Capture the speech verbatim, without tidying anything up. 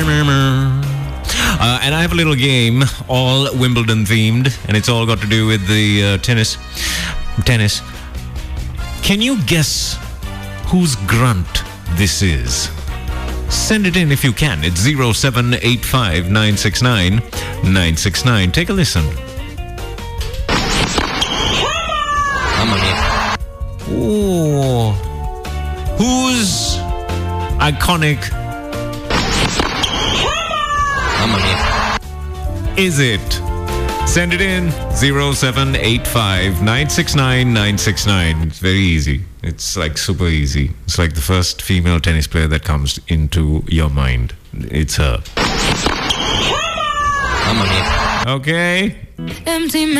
Uh, and I have a little game, all Wimbledon themed, and it's all got to do with the uh, tennis. Tennis. Can you guess whose grunt this is? Send it in if you can. It's zero seven eight five nine six nine nine six nine. Take a listen. Ooh. Whose iconic is it? Send it in zero seven eight five nine six nine nine six nine. It's very easy. It's like super easy. It's like the first female tennis player that comes into your mind. It's her. Okay. Empty